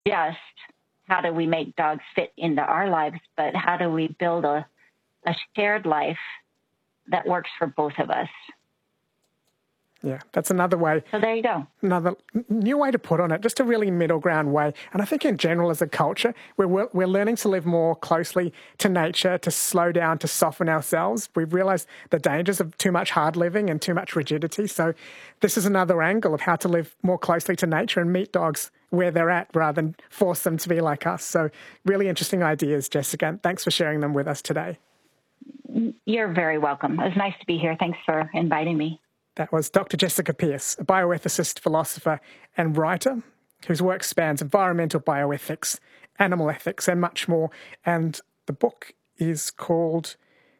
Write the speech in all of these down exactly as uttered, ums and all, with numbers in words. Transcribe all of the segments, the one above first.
just how do we make dogs fit into our lives, but how do we build a, a shared life that works for both of us. Yeah, that's another way. So there you go. Another new way to put on it, just a really middle ground way. And I think in general as a culture, we're, we're learning to live more closely to nature, to slow down, to soften ourselves. We've realised the dangers of too much hard living and too much rigidity. So this is another angle of how to live more closely to nature and meet dogs where they're at rather than force them to be like us. So really interesting ideas, Jessica. Thanks for sharing them with us today. You're very welcome. It was nice to be here. Thanks for inviting me. That was Doctor Jessica Pearce, a bioethicist, philosopher and writer whose work spans environmental bioethics, animal ethics and much more. And the book is called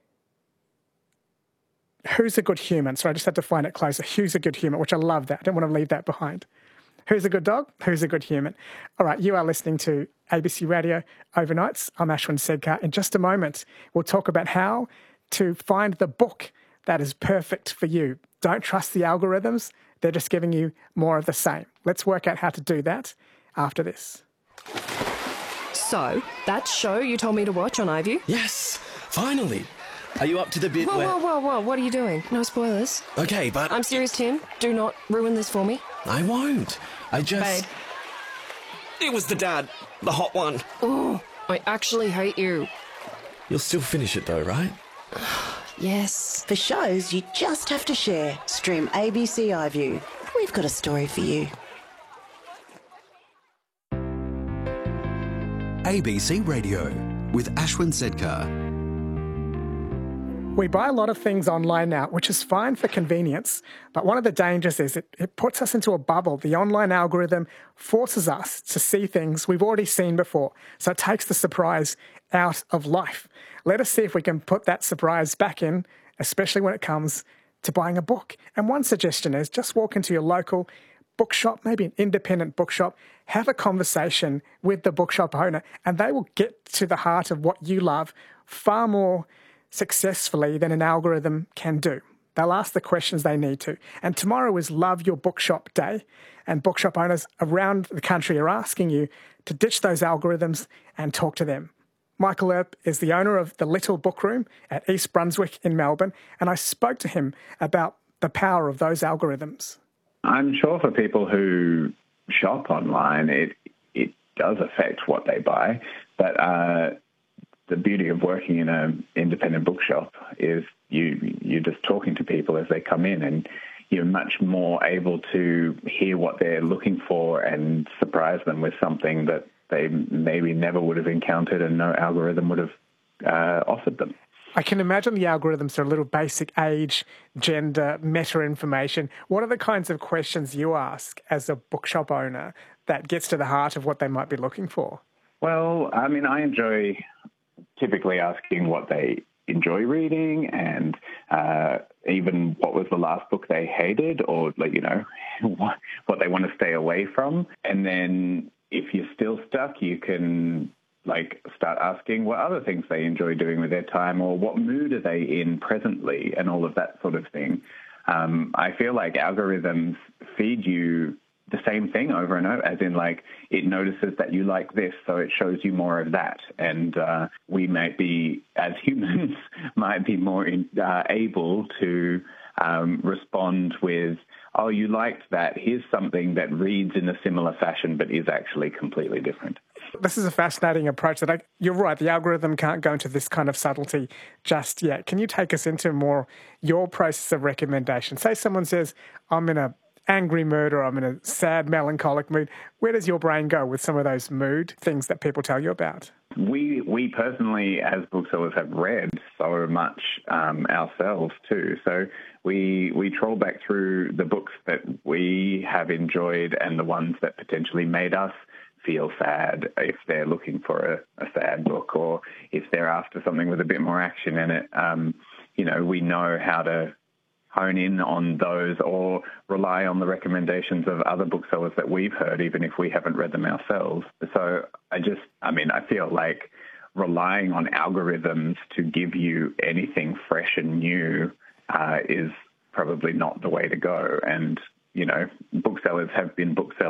Who's a Good Human? So I just had to find it closer. Who's a Good Human, which I love that. I didn't want to leave that behind. Who's a good dog? Who's a good human? All right, you are listening to A B C Radio Overnights. I'm Ashwin Sedkar. In just a moment, we'll talk about how to find the book that is perfect for you. Don't trust the algorithms. They're just giving you more of the same. Let's work out how to do that after this. So, that show you told me to watch on iView? Yes, finally. Are you up to the bit whoa, where... Whoa, whoa, whoa, what are you doing? No spoilers. Okay, but... I'm serious, Tim. Do not ruin this for me. I won't. I just... Babe. It was the dad. The hot one. Oh, I actually hate you. You'll still finish it though, right? Yes. For shows you just have to share, stream A B C iView. We've got a story for you. A B C Radio with Ashwin Sedkar. We buy a lot of things online now, which is fine for convenience, but one of the dangers is it, it puts us into a bubble. The online algorithm forces us to see things we've already seen before, so it takes the surprise out of life. Let us see if we can put that surprise back in, especially when it comes to buying a book. And one suggestion is just walk into your local bookshop, maybe an independent bookshop, have a conversation with the bookshop owner, and they will get to the heart of what you love far more successfully than an algorithm can do. They'll ask the questions they need to. And tomorrow is Love Your Bookshop Day, and bookshop owners around the country are asking you to ditch those algorithms and talk to them. Michael Earp is the owner of the Little Book Room at East Brunswick in Melbourne, and I spoke to him about the power of those algorithms. I'm sure for people who shop online, it it does affect what they buy, but uh, the beauty of working in an independent bookshop is you, you're just talking to people as they come in, and you're much more able to hear what they're looking for and surprise them with something that they maybe never would have encountered and no algorithm would have uh, offered them. I can imagine the algorithms are a little basic age, gender, meta information. What are the kinds of questions you ask as a bookshop owner that gets to the heart of what they might be looking for? Well, I mean, I enjoy typically asking what they enjoy reading and uh, even what was the last book they hated, or, like, you know, what, what they want to stay away from. And then if you're still stuck, you can like start asking what other things they enjoy doing with their time, or what mood are they in presently, and all of that sort of thing. Um, I feel like algorithms feed you the same thing over and over, as in, like, it notices that you like this, so it shows you more of that. And uh, we might be, as humans, might be more in, uh, able to um, respond with, oh, you liked that, here's something that reads in a similar fashion but is actually completely different. This is a fascinating approach. That I, you're right, the algorithm can't go into this kind of subtlety just yet. Can you take us into more your process of recommendation? Say someone says, I'm in a angry mood, or I'm in a sad, melancholic mood. Where does your brain go with some of those mood things that people tell you about? We we personally, as booksellers, have read so much um, ourselves too. So we we troll back through the books that we have enjoyed and the ones that potentially made us feel sad, if they're looking for a, a sad book, or if they're after something with a bit more action in it. Um, you know, we know how to hone in on those, or rely on the recommendations of other booksellers that we've heard, even if we haven't read them ourselves. So I just, I mean, I feel like relying on algorithms to give you anything fresh and new uh, is probably not the way to go. And, you know, booksellers have been booksellers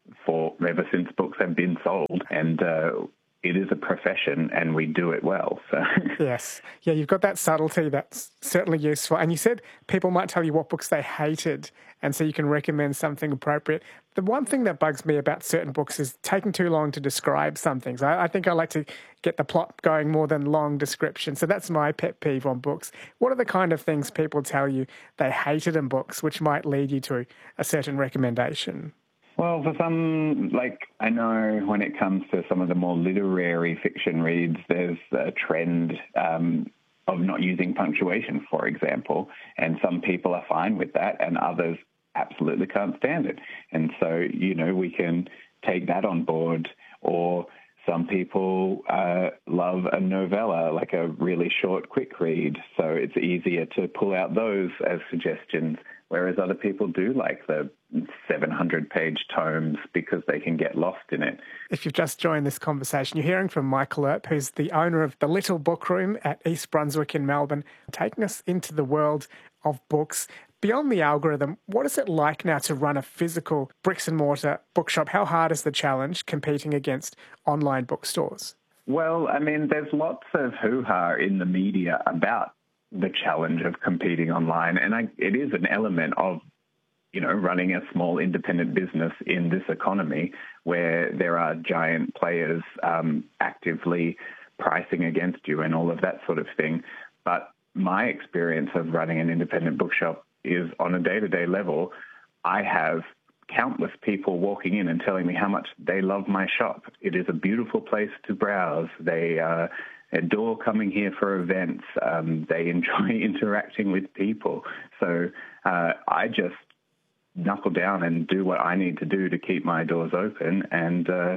for ever since books have been sold, and uh, it is a profession, and we do it well. So yes, yeah, you've got that subtlety that's certainly useful. And you said people might tell you what books they hated, and so you can recommend something appropriate. The one thing that bugs me about certain books is taking too long to describe some things. I, I think I like to get the plot going more than long description. So that's my pet peeve on books. What are the kind of things people tell you they hated in books, which might lead you to a certain recommendation? Well, for some, like, I know when it comes to some of the more literary fiction reads, there's a trend um, of not using punctuation, for example, and some people are fine with that and others absolutely can't stand it. And so, you know, we can take that on board. Or some people uh, love a novella, like a really short, quick read, so it's easier to pull out those as suggestions, whereas other people do like the seven hundred page tomes because they can get lost in it. If you've just joined this conversation, you're hearing from Michael Earp, who's the owner of the Little Book Room at East Brunswick in Melbourne, taking us into the world of books. Beyond the algorithm, what is it like now to run a physical bricks and mortar bookshop? How hard is the challenge competing against online bookstores? Well, I mean, there's lots of hoo-ha in the media about the challenge of competing online, and I, it is an element of, you know, running a small independent business in this economy where there are giant players um, actively pricing against you and all of that sort of thing. But my experience of running an independent bookshop is on a day-to-day level. I have countless people walking in and telling me how much they love my shop. It is a beautiful place to browse. They uh, adore coming here for events. Um, they enjoy interacting with people. So uh, I just knuckle down and do what I need to do to keep my doors open and uh,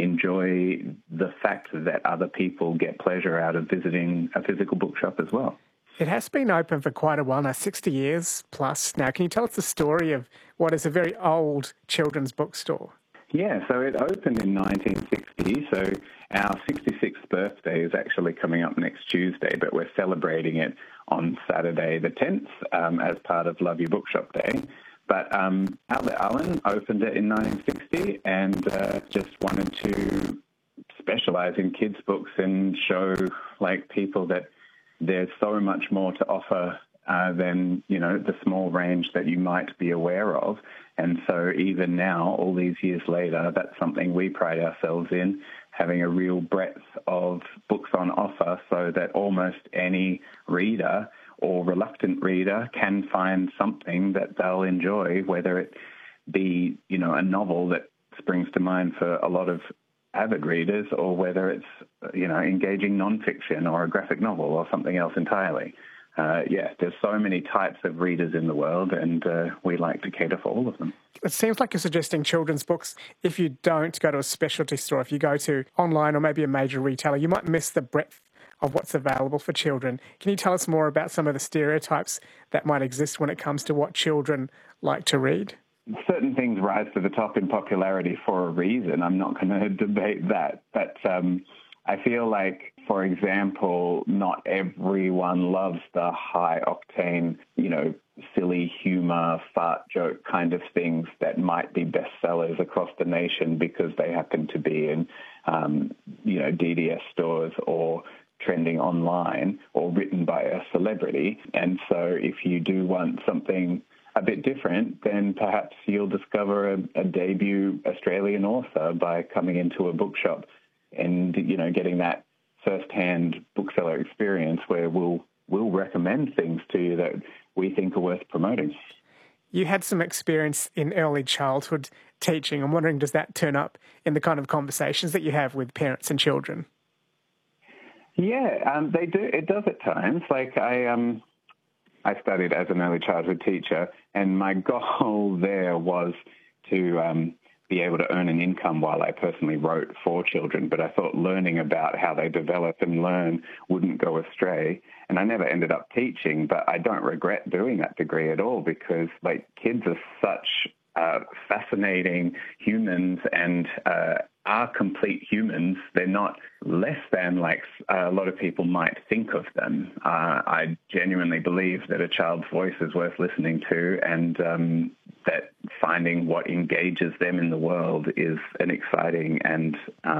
enjoy the fact that other people get pleasure out of visiting a physical bookshop as well. It has been open for quite a while now, sixty years plus now. Can you tell us the story of what is a very old children's bookstore? Yeah, so it opened in nineteen sixty, so our sixty-sixth birthday is actually coming up next Tuesday, but we're celebrating it on Saturday the tenth um, as part of Love Your Bookshop Day. But um, Outlet Allen opened it in nineteen sixty and uh, just wanted to specialise in kids' books and show like people that there's so much more to offer uh, than, you know, the small range that you might be aware of. And so even now, all these years later, that's something we pride ourselves in, having a real breadth of books on offer so that almost any reader or reluctant reader can find something that they'll enjoy, whether it be, you know, a novel that springs to mind for a lot of avid readers, or whether it's, you know, engaging nonfiction or a graphic novel or something else entirely. Uh, yeah, there's so many types of readers in the world, and uh, we like to cater for all of them. It seems like you're suggesting children's books, if you don't go to a specialty store, if you go to online or maybe a major retailer, you might miss the breadth of what's available for children. Can you tell us more about some of the stereotypes that might exist when it comes to what children like to read? Certain things rise to the top in popularity for a reason. I'm not going to debate that. But um, I feel like, for example, not everyone loves the high-octane, you know, silly humour, fart joke kind of things that might be bestsellers across the nation because they happen to be in, um, you know, D D S stores or trending online or written by a celebrity. And so if you do want something a bit different, then perhaps you'll discover a, a debut Australian author by coming into a bookshop and, you know, getting that first-hand bookseller experience where we'll we'll recommend things to you that we think are worth promoting. You had some experience in early childhood teaching. I'm wondering, does that turn up in the kind of conversations that you have with parents and children? Yeah, um, they do. It does at times. Like I um. I studied as an early childhood teacher, and my goal there was to um, be able to earn an income while I personally wrote for children. But I thought learning about how they develop and learn wouldn't go astray. And I never ended up teaching, but I don't regret doing that degree at all because, like, kids are such uh, fascinating humans and uh, are complete humans. They're not less than like a lot of people might think of them. Uh, I genuinely believe that a child's voice is worth listening to and um, that finding what engages them in the world is an exciting and um,